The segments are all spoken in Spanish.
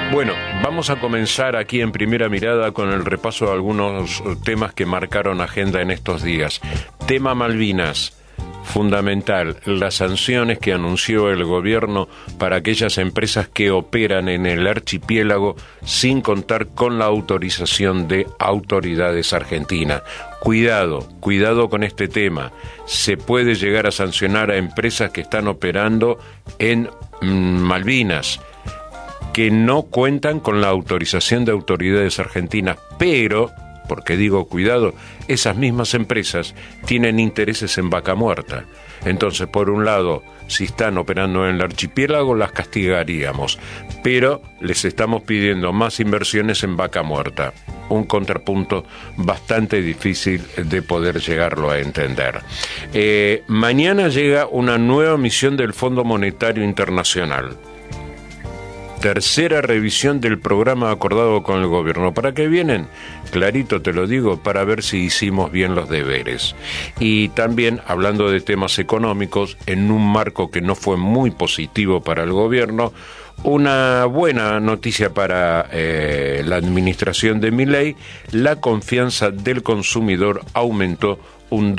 Bueno, vamos a comenzar aquí en Primera Mirada con el repaso de algunos temas que marcaron agenda en estos días. Tema Malvinas. Fundamental, las sanciones que anunció el gobierno para aquellas empresas que operan en el archipiélago sin contar con la autorización de autoridades argentinas. Cuidado con este tema. Se puede llegar a sancionar a empresas que están operando en Malvinas, que no cuentan con la autorización de autoridades argentinas, pero... porque digo cuidado, esas mismas empresas tienen intereses en Vaca Muerta. Entonces, por un lado, si están operando en el archipiélago, las castigaríamos, pero les estamos pidiendo más inversiones en Vaca Muerta. Un contrapunto bastante difícil de poder llegarlo a entender. Mañana llega una nueva misión del Fondo Monetario Internacional. Tercera revisión del programa acordado con el gobierno. ¿Para qué vienen? Clarito te lo digo, para ver si hicimos bien los deberes. Y también, hablando de temas económicos, en un marco que no fue muy positivo para el gobierno, una buena noticia para la administración de Milei: la confianza del consumidor aumentó un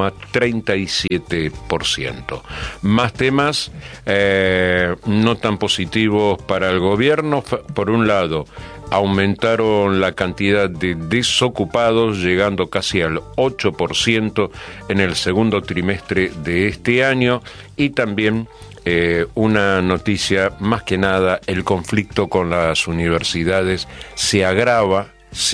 2,37%. Más temas no tan positivos para el gobierno. Por un lado, aumentaron la cantidad de desocupados, llegando casi al 8% en el segundo trimestre de este año. Y también una noticia, más que nada, el conflicto con las universidades se agrava.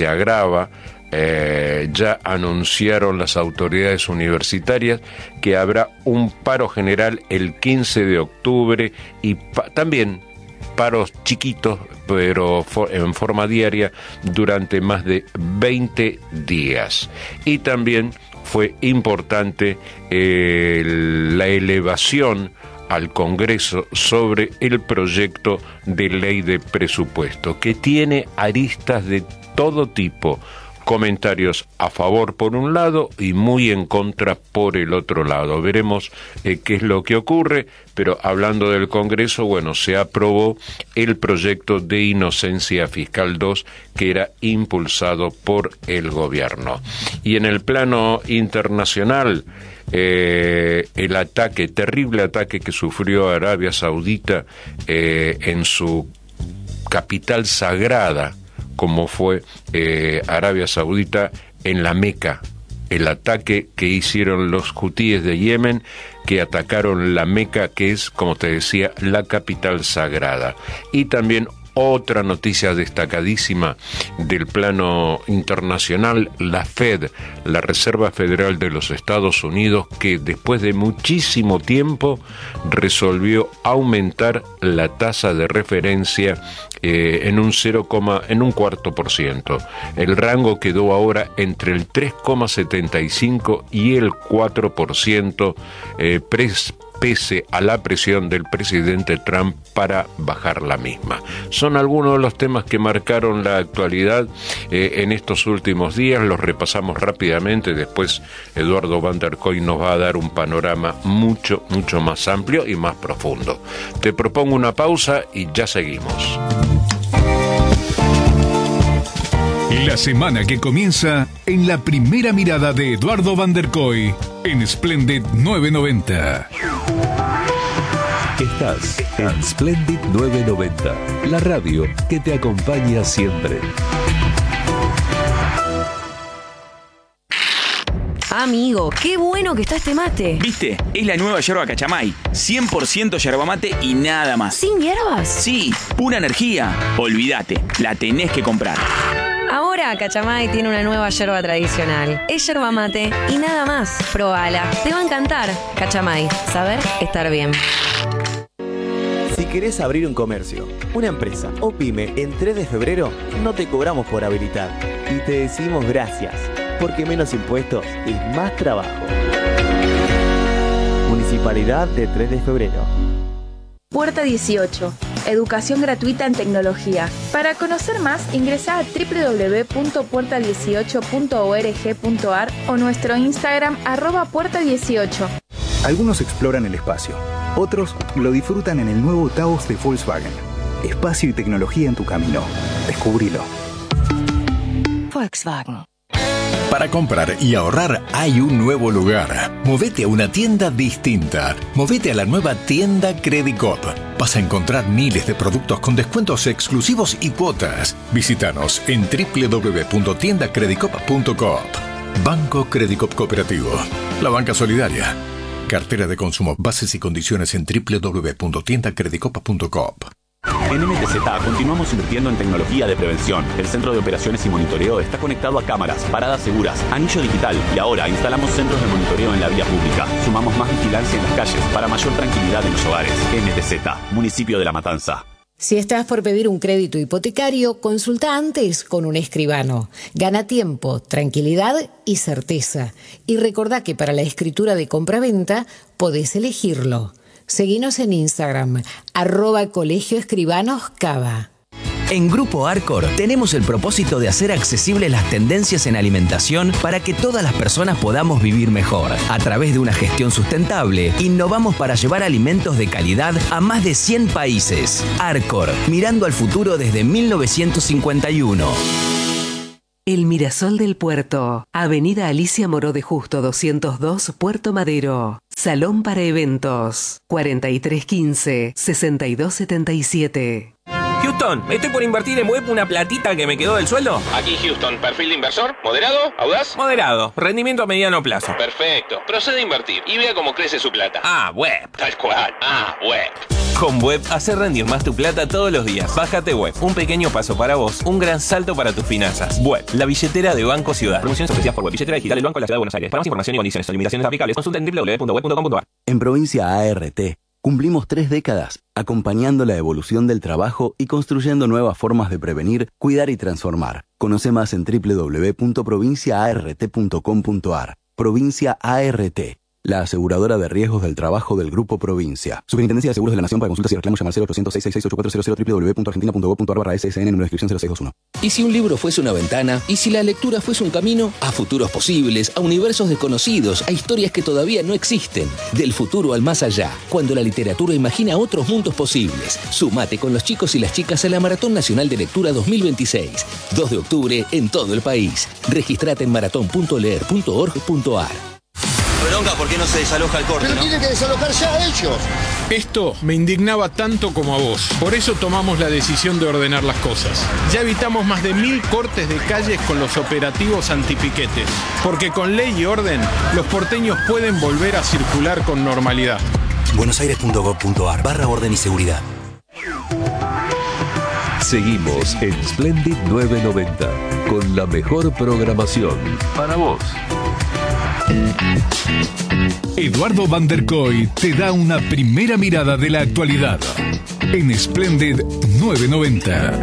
Ya anunciaron las autoridades universitarias que habrá un paro general el 15 de octubre y también paros chiquitos, pero en forma diaria, durante más de 20 días. Y también fue importante la elevación al Congreso sobre el proyecto de ley de presupuesto, que tiene aristas de todo tipo. Comentarios a favor por un lado y muy en contra por el otro lado. Veremos qué es lo que ocurre, pero hablando del Congreso, bueno, se aprobó el proyecto de Inocencia Fiscal 2 que era impulsado por el gobierno. Y en el plano internacional, el terrible ataque que sufrió Arabia Saudita en su capital sagrada, como fue Arabia Saudita en la Meca, el ataque que hicieron los hutíes de Yemen, que atacaron la Meca, que es, como te decía, la capital sagrada. Y también otra noticia destacadísima del plano internacional: la Fed, la Reserva Federal de los Estados Unidos, que después de muchísimo tiempo resolvió aumentar la tasa de referencia en un 0,25%. El rango quedó ahora entre el 3,75 y el 4%, pese a la presión del presidente Trump para bajar la misma. Son algunos de los temas que marcaron la actualidad en estos últimos días. Los repasamos rápidamente. Después Eduardo Van der Kooi nos va a dar un panorama mucho más amplio y más profundo. Te propongo una pausa y ya seguimos. La semana que comienza en la Primera Mirada de Eduardo Van der Kooi en Splendid 990. Estás en Splendid 990, la radio que te acompaña siempre. Amigo, qué bueno que está este mate. ¿Viste? Es la nueva yerba Cachamay. 100% yerba mate y nada más. ¿Sin hierbas? Sí, pura energía. Olvídate, la tenés que comprar. Ahora Cachamay tiene una nueva yerba tradicional. Es yerba mate y nada más. Probala, te va a encantar. Cachamay, saber estar bien. Si querés abrir un comercio, una empresa o pyme en 3 de febrero, no te cobramos por habilitar. Y te decimos gracias, porque menos impuestos es más trabajo. Municipalidad de 3 de febrero. Puerta 18. Educación gratuita en tecnología. Para conocer más, ingresa a www.puerta18.org.ar o nuestro Instagram @puerta18. Algunos exploran el espacio, otros lo disfrutan en el nuevo Taos de Volkswagen. espacio y tecnología en tu camino. Descubrilo. Volkswagen. Para comprar y ahorrar hay un nuevo lugar. Movete a una tienda distinta. Movete a la nueva tienda Credicop. Vas a encontrar miles de productos con descuentos exclusivos y cuotas. Visítanos en www.tiendacredicop.coop. Banco Credicop Cooperativo. La banca solidaria. Cartera de consumo. Bases y condiciones en www.tiendacredicop.coop. En MTZ continuamos invirtiendo en tecnología de prevención. El centro de operaciones y monitoreo está conectado a cámaras, paradas seguras, anillo digital y ahora instalamos centros de monitoreo en la vía pública. Sumamos más vigilancia en las calles para mayor tranquilidad en los hogares. MTZ, municipio de La Matanza. Si estás por pedir un crédito hipotecario, consulta antes con un escribano. Gana tiempo, tranquilidad y certeza. Y recordá que para la escritura de compraventa podés elegirlo. Seguinos en Instagram, @colegioescribanoscava. En Grupo Arcor tenemos el propósito de hacer accesibles las tendencias en alimentación para que todas las personas podamos vivir mejor. A través de una gestión sustentable, innovamos para llevar alimentos de calidad a más de 100 países. Arcor, mirando al futuro desde 1951. El Mirasol del Puerto, Avenida Alicia Moró de Justo 202, Puerto Madero. Salón para eventos, 4315-6277. Houston, estoy por invertir en web una platita que me quedó del sueldo. Aquí Houston, perfil de inversor, moderado, audaz. Moderado, rendimiento a mediano plazo. Perfecto, procede a invertir y vea cómo crece su plata. Web. Tal cual, web. Con Web, hace rendir más tu plata todos los días. Bájate Web, un pequeño paso para vos, un gran salto para tus finanzas. Web, la billetera de Banco Ciudad. Promociones ofrecidas por Web, billetera digital del Banco de la Ciudad de Buenos Aires. Para más información y condiciones o limitaciones aplicables, consulta en www.web.com.ar. En Provincia ART, cumplimos 3 décadas acompañando la evolución del trabajo y construyendo nuevas formas de prevenir, cuidar y transformar. Conoce más en www.provinciaart.com.ar. Provincia ART, la aseguradora de riesgos del trabajo del Grupo Provincia. Superintendencia de Seguros de la Nación. Para consultas y reclamos llama al 0800-666-8400 www.argentina.gov.ar/SSN número de inscripción 0621. ¿Y si un libro fuese una ventana? ¿Y si la lectura fuese un camino? A futuros posibles, a universos desconocidos, a historias que todavía no existen. Del futuro al más allá, cuando la literatura imagina otros mundos posibles. Sumate con los chicos y las chicas a la Maratón Nacional de Lectura 2026. 2 de octubre en todo el país. Registrate en maratón.leer.org.ar. Bronca, ¿por qué no se desaloja el corte? Pero tienen que desalojar ya ellos. Esto me indignaba tanto como a vos. Por eso tomamos la decisión de ordenar las cosas. Ya evitamos más de 1000 cortes de calles con los operativos antipiquetes. Porque con ley y orden, los porteños pueden volver a circular con normalidad. buenosaires.gov.ar/orden y seguridad. Seguimos en Splendid 990 con la mejor programación para vos. Eduardo Van der Koy te da una primera mirada de la actualidad en Splendid 990.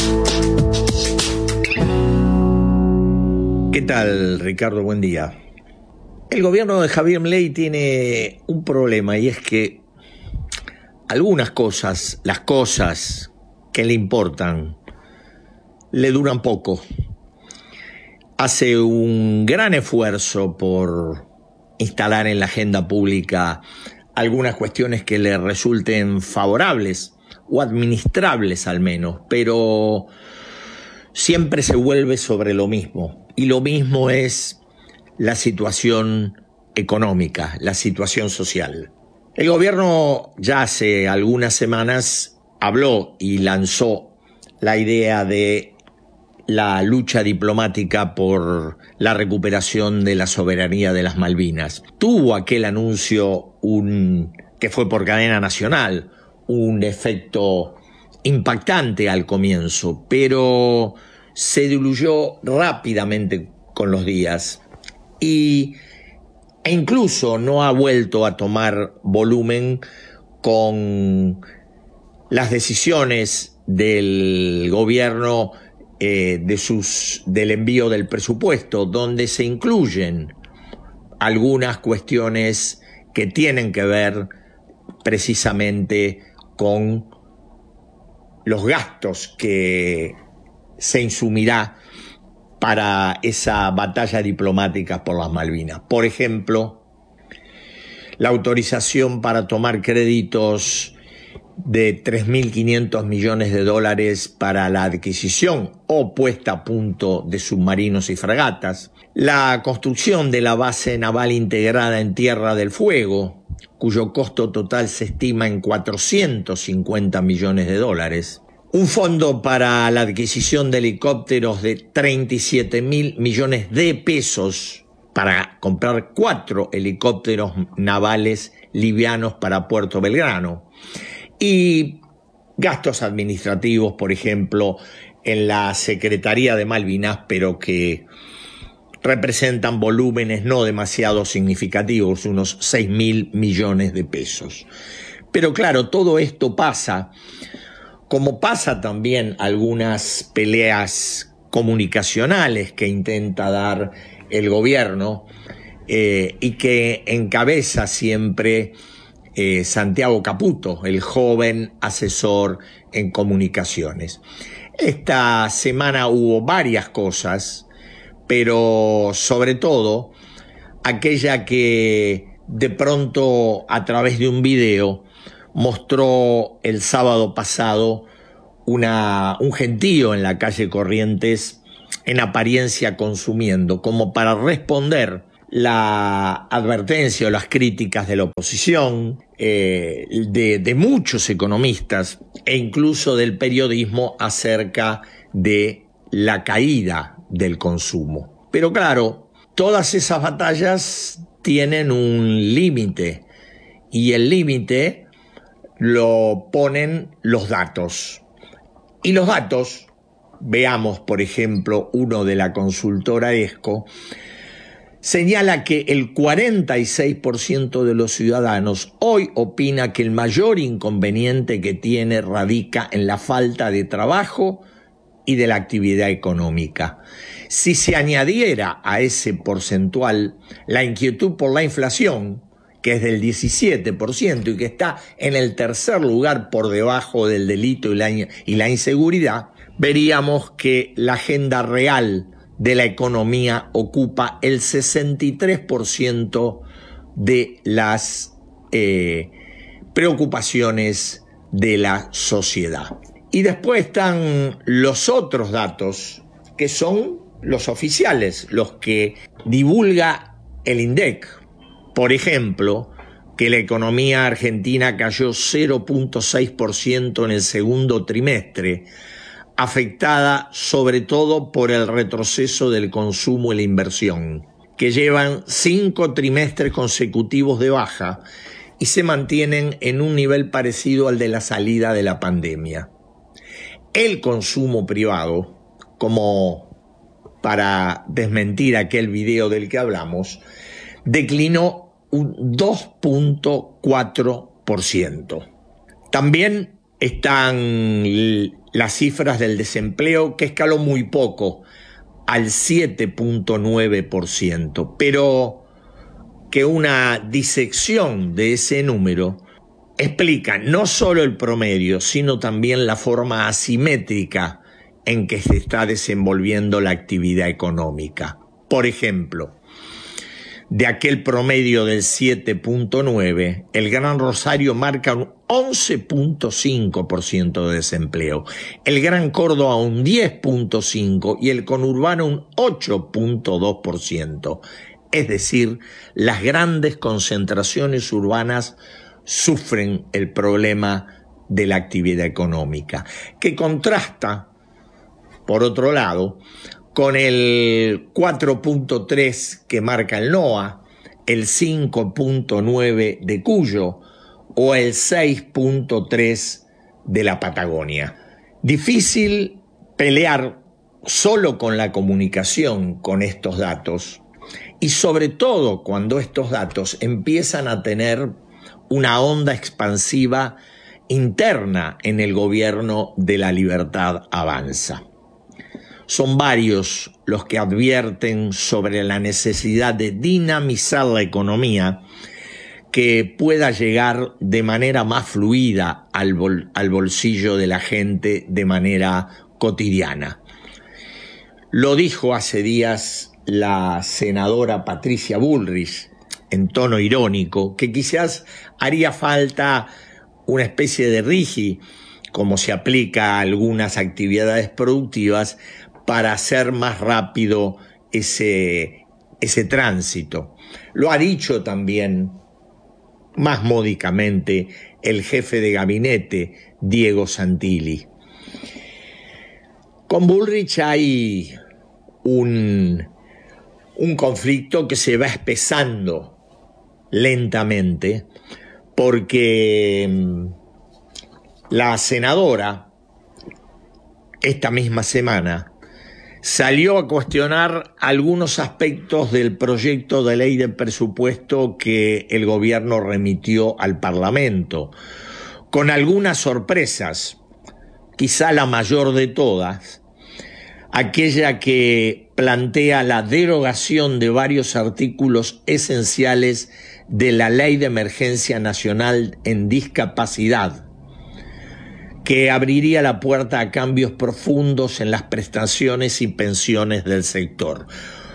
¿Qué tal, Ricardo? Buen día. El gobierno de Javier Milei tiene un problema y es que algunas cosas, las cosas que le importan, le duran poco. Hace un gran esfuerzo por instalar en la agenda pública algunas cuestiones que le resulten favorables o administrables al menos, pero siempre se vuelve sobre lo mismo. Y lo mismo es la situación económica, la situación social. El gobierno ya hace algunas semanas habló y lanzó la idea de la lucha diplomática por la recuperación de la soberanía de las Malvinas. Tuvo aquel anuncio, que fue por cadena nacional, un efecto impactante al comienzo, pero se diluyó rápidamente con los días e incluso no ha vuelto a tomar volumen con las decisiones del gobierno del envío del presupuesto, donde se incluyen algunas cuestiones que tienen que ver precisamente con los gastos que se insumirá para esa batalla diplomática por las Malvinas. Por ejemplo, la autorización para tomar créditos de 3.500 millones de dólares para la adquisición o puesta a punto de submarinos y fragatas, la construcción de la base naval integrada en Tierra del Fuego, cuyo costo total se estima en 450 millones de dólares, un fondo para la adquisición de helicópteros de 37.000 millones de pesos para comprar 4 helicópteros navales livianos para Puerto Belgrano, y gastos administrativos, por ejemplo, en la Secretaría de Malvinas, pero que representan volúmenes no demasiado significativos, unos 6.000 millones de pesos. Pero claro, todo esto pasa, como pasa también algunas peleas comunicacionales que intenta dar el gobierno y que encabeza siempre Santiago Caputo, el joven asesor en comunicaciones. Esta semana hubo varias cosas, pero sobre todo aquella que de pronto a través de un video mostró el sábado pasado un gentío en la calle Corrientes, en apariencia consumiendo, como para responder la advertencia o las críticas de la oposición, de muchos economistas e incluso del periodismo acerca de la caída del consumo. Pero claro, todas esas batallas tienen un límite y el límite lo ponen los datos. Y los datos, veamos por ejemplo uno de la consultora ESCO, señala que el 46% de los ciudadanos hoy opina que el mayor inconveniente que tiene radica en la falta de trabajo y de la actividad económica. Si se añadiera a ese porcentual la inquietud por la inflación, que es del 17% y que está en el tercer lugar por debajo del delito y la inseguridad, veríamos que la agenda real de la economía ocupa el 63% de las preocupaciones de la sociedad. Y después están los otros datos, que son los oficiales, los que divulga el INDEC. Por ejemplo, que la economía argentina cayó 0.6% en el segundo trimestre, afectada sobre todo por el retroceso del consumo y la inversión, que llevan 5 trimestres consecutivos de baja y se mantienen en un nivel parecido al de la salida de la pandemia. El consumo privado, como para desmentir aquel video del que hablamos, declinó un 2.4%. También están las cifras del desempleo, que escaló muy poco, al 7.9%, pero que una disección de ese número explica no solo el promedio, sino también la forma asimétrica en que se está desenvolviendo la actividad económica. Por ejemplo, de aquel promedio del 7.9, el Gran Rosario marca un 11.5% de desempleo, el Gran Córdoba un 10.5% y el conurbano un 8.2%. Es decir, las grandes concentraciones urbanas sufren el problema de la actividad económica, que contrasta, por otro lado, con el 4.3 que marca el NOA, el 5.9 de Cuyo o el 6.3 de la Patagonia. Difícil pelear solo con la comunicación con estos datos y sobre todo cuando estos datos empiezan a tener una onda expansiva interna en el gobierno de La Libertad Avanza. Son varios los que advierten sobre la necesidad de dinamizar la economía que pueda llegar de manera más fluida al bolsillo de la gente de manera cotidiana. Lo dijo hace días la senadora Patricia Bullrich, en tono irónico, que quizás haría falta una especie de RIGI, como se aplica a algunas actividades productivas, para hacer más rápido ese tránsito. Lo ha dicho también, más módicamente, el jefe de gabinete, Diego Santilli. Con Bullrich hay un conflicto que se va espesando lentamente, porque la senadora, esta misma semana, salió a cuestionar algunos aspectos del proyecto de ley de presupuesto que el gobierno remitió al Parlamento, con algunas sorpresas, quizá la mayor de todas, aquella que plantea la derogación de varios artículos esenciales de la Ley de Emergencia Nacional en Discapacidad, que abriría la puerta a cambios profundos en las prestaciones y pensiones del sector.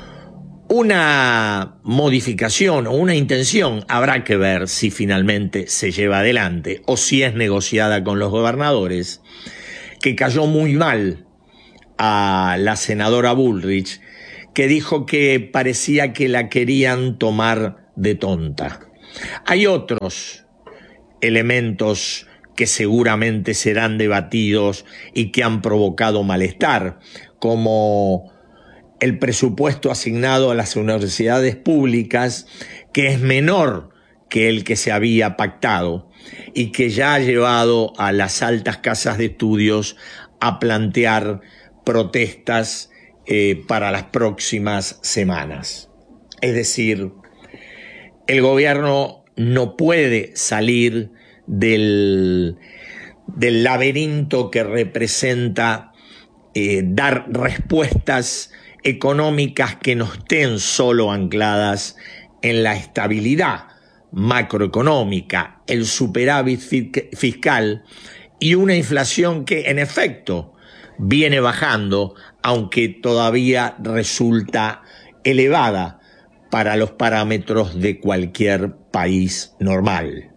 Una modificación o una intención, habrá que ver si finalmente se lleva adelante o si es negociada con los gobernadores, que cayó muy mal a la senadora Bullrich, que dijo que parecía que la querían tomar de tonta. Hay otros elementos que seguramente serán debatidos y que han provocado malestar, como el presupuesto asignado a las universidades públicas, que es menor que el que se había pactado y que ya ha llevado a las altas casas de estudios a plantear protestas para las próximas semanas. Es decir, el gobierno no puede salir del laberinto que representa dar respuestas económicas que no estén solo ancladas en la estabilidad macroeconómica, el superávit fiscal y una inflación que en efecto viene bajando, aunque todavía resulta elevada para los parámetros de cualquier país normal.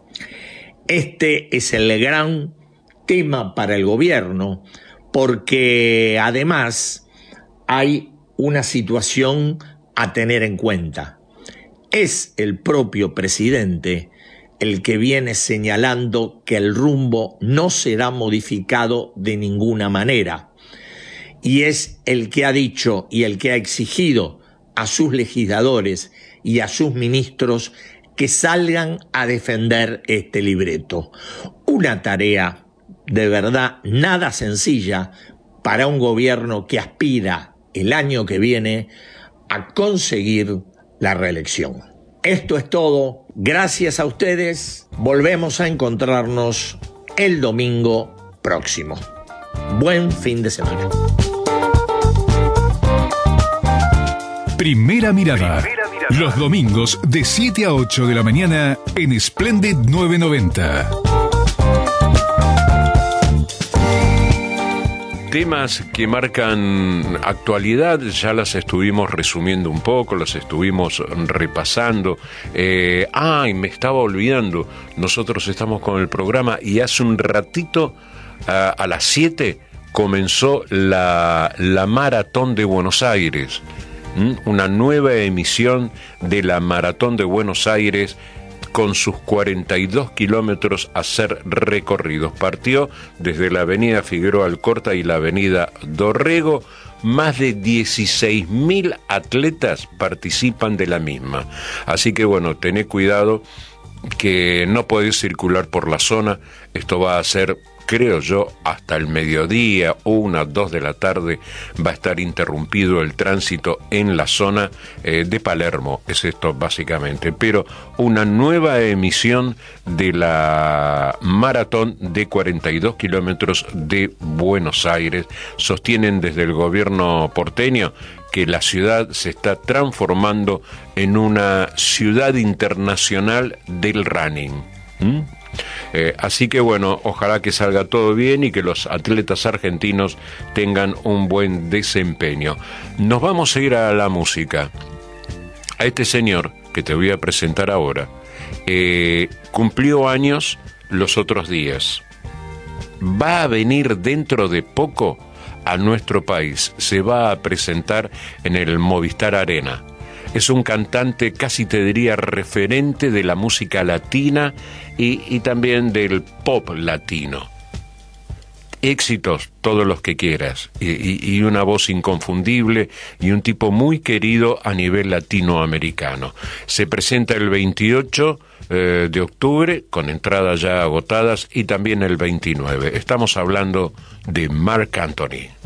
Este es el gran tema para el gobierno, porque además hay una situación a tener en cuenta. Es el propio presidente el que viene señalando que el rumbo no será modificado de ninguna manera. Y es el que ha dicho y el que ha exigido a sus legisladores y a sus ministros que salgan a defender este libreto. Una tarea de verdad nada sencilla para un gobierno que aspira el año que viene a conseguir la reelección. Esto es todo. Gracias a ustedes. Volvemos a encontrarnos el domingo próximo. Buen fin de semana. Primera mirada. Los domingos de 7 a 8 de la mañana en Splendid 990. Temas que marcan actualidad, ya las estuvimos resumiendo un poco, las estuvimos repasando. Me estaba olvidando, nosotros estamos con el programa y hace un ratito, a las 7, comenzó la Maratón de Buenos Aires. Una nueva emisión de la Maratón de Buenos Aires con sus 42 kilómetros a ser recorridos. Partió desde la avenida Figueroa Alcorta y la avenida Dorrego. Más de 16.000 atletas participan de la misma. Así que bueno, tené cuidado que no podés circular por la zona. Esto va a ser, creo yo, hasta el mediodía, 1, 2 de la tarde, va a estar interrumpido el tránsito en la zona de Palermo, es esto básicamente. Pero una nueva emisión de la maratón de 42 kilómetros de Buenos Aires. Sostienen desde el gobierno porteño que la ciudad se está transformando en una ciudad internacional del running. Así que bueno, ojalá que salga todo bien y que los atletas argentinos tengan un buen desempeño. Nos vamos a ir a la música. A este señor que te voy a presentar ahora, cumplió años los otros días. Va a venir dentro de poco a nuestro país. Se va a presentar en el Movistar Arena. Es un cantante, casi te diría, referente de la música latina y también del pop latino. Éxitos, todos los que quieras, y una voz inconfundible y un tipo muy querido a nivel latinoamericano. Se presenta el 28 de octubre, con entradas ya agotadas, y también el 29. Estamos hablando de Marc Anthony.